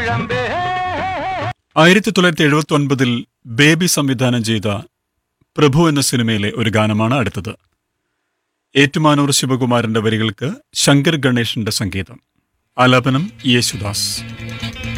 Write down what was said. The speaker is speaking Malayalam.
1979 ബേബി സംവിധാനം ചെയ്ത പ്രഭു എന്ന സിനിമയിലെ ഒരു ഗാനമാണ് അടുത്തത്. ഏറ്റുമാനൂർ ശിവകുമാരന്റെ വരികൾക്ക് ശങ്കർ ഗണേഷിന്റെ സംഗീതം, ആലാപനം യേശുദാസ്.